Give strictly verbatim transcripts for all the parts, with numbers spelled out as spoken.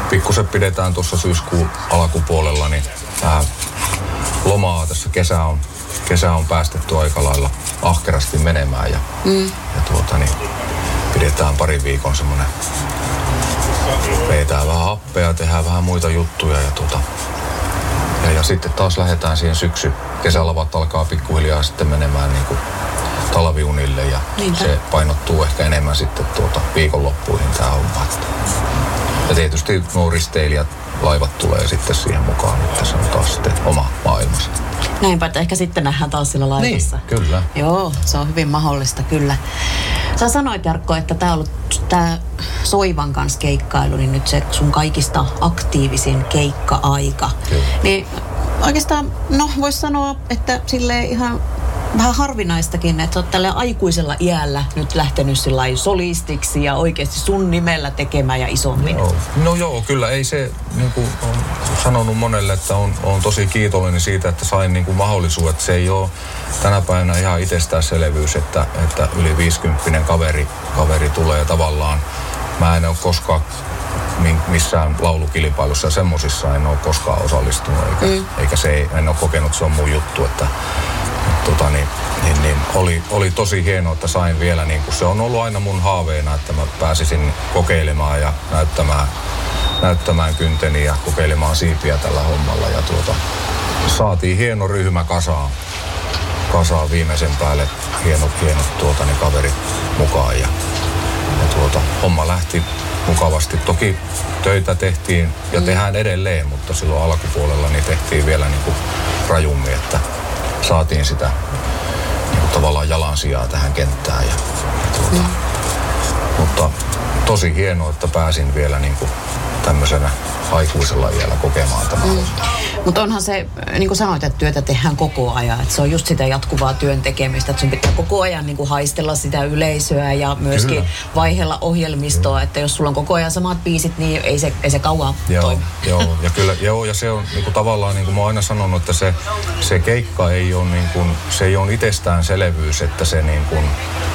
pikkusen pidetään tuossa syyskuun alkupuolella, niin vähän lomaa tässä kesä on, kesä on päästetty aika lailla ahkerasti menemään ja, mm. ja tuota niin, pidetään parin viikon semmoinen, veetään vähän happea, tehdään vähän muita juttuja ja tuota, ja, ja sitten taas lähdetään siihen syksy, kesälavat alkaa pikkuhiljaa sitten menemään niin kuin talviunille ja Niinpä. Se painottuu ehkä enemmän sitten tuota viikonloppuihin tää homma. Ja tietysti nuo risteilijät, laivat tulee sitten siihen mukaan, että se on taas sitten oma maailmansa. Näinpä, että ehkä sitten nähdään taas sillä laivassa. Niin, kyllä. Joo, se on hyvin mahdollista, kyllä. Sä sanoit, Jarkko, että tää on ollut tää Soivan kanssa keikkailu, niin nyt se sun kaikista aktiivisin keikka-aika. Kyllä. Niin oikeastaan, no vois sanoa, että silleen ihan vähän harvinaistakin, että sä oot tällä aikuisella iällä nyt lähtenyt sillai solistiksi ja oikeasti sun nimellä tekemään ja isommin. Joo. No joo, kyllä ei se, niin kuin on sanonut monelle, että on, on tosi kiitollinen siitä, että sain niin kuin mahdollisuuden. Että se ei ole tänä päivänä ihan itsestäänselvyys, että, että yli viisikymppinen kaveri, kaveri tulee tavallaan. Mä en ole koskaan missään laulukilpailussa ja semmosissa en ole koskaan osallistunut, eikä, mm. eikä se ei, en ole kokenut, se on mun juttu, että Tota, niin, niin, niin, oli, oli tosi hienoa, että sain vielä, niin kuin se on ollut aina mun haaveena, että mä pääsisin kokeilemaan ja näyttämään, näyttämään kynteni ja kokeilemaan siipiä tällä hommalla. Ja tuota, saatiin hieno ryhmä kasaan, kasaan viimeisen päälle, hienot, hienot tuota, ne kaverit mukaan ja, ja tuota, homma lähti mukavasti. Toki töitä tehtiin ja mm. tehdään edelleen, mutta silloin alkupuolella niin tehtiin vielä niin kuin rajummin, että saatiin sitä niin kuin tavallaan jalansijaa tähän kenttään. Ja, ja tuota, mm. Mutta tosi hienoa, että pääsin vielä niin kuin tämmöisenä aikuisella iällä kokemaan tämän. Mm. Mutta onhan se, niin kuin sanoit, että työtä tehdään koko ajan. Että se on just sitä jatkuvaa työn tekemistä. Että sun pitää koko ajan niin kuin haistella sitä yleisöä ja myöskin Kyllä. vaihella ohjelmistoa. Mm. Että jos sulla on koko ajan samat biisit, niin ei se, ei se kauan joo, toimi. Joo, ja kyllä, joo, ja se on niin kuin tavallaan, niin kuin mä oon aina sanonut, että se, se keikka ei ole, niin kuin, se ei ole itsestäänselvyys, että se niin kuin,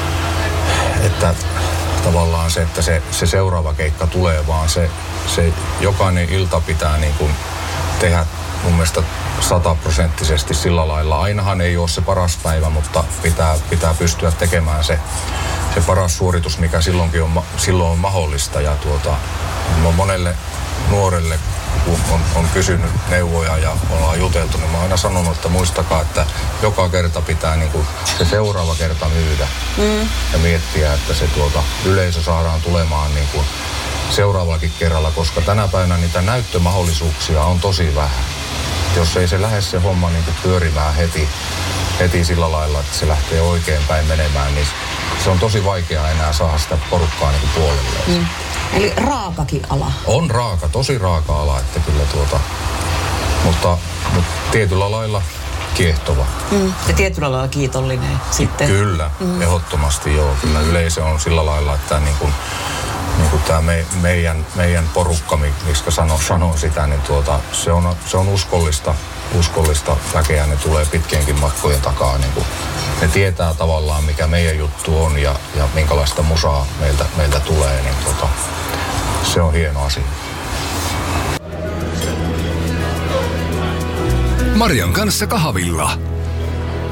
että tavallaan se, että se, se seuraava keikka tulee, vaan se, se jokainen ilta pitää niin kuin tehdä mun mielestä sataprosenttisesti sillä lailla. Ainahan ei ole se paras päivä, mutta pitää, pitää pystyä tekemään se, se paras suoritus, mikä silloinkin on, silloin on mahdollista. Ja tuota, monelle nuorelle, kun on, on kysynyt neuvoja ja ollaan juteltu, niin mä oon aina sanonut, että muistakaa, että joka kerta pitää niin kuin se seuraava kerta myydä mm. ja miettiä, että se tuota, yleisö saadaan tulemaan niin kuin seuraavallakin kerralla, koska tänä päivänä niitä näyttömahdollisuuksia on tosi vähän. Jos ei se lähde se homma niin kuin pyörimään heti, heti sillä lailla, että se lähtee oikein päin menemään, niin se on tosi vaikea enää saada sitä porukkaa niin kuin puolelle. Mm. Eli raakakin ala. On raaka, tosi raaka ala, että kyllä tuota, mutta, mutta tietyllä lailla kiehtova. Mm. Ja tietyllä lailla kiitollinen sitten. Kyllä, mm. ehdottomasti joo. Kyllä yleisö on sillä lailla, että niin kuin, niin kuin tämä me, meidän, meidän porukka, miksi sanon, sanon sitä, niin tuota, se, on, se on uskollista, uskollista väkeä. Ne tulee pitkienkin matkojen takaa. Niin kuin, ne tietää tavallaan, mikä meidän juttu on ja, ja minkälaista musaa meiltä, meiltä tulee. Niin tuota, se on hieno asia. Marian kanssa kahvilla.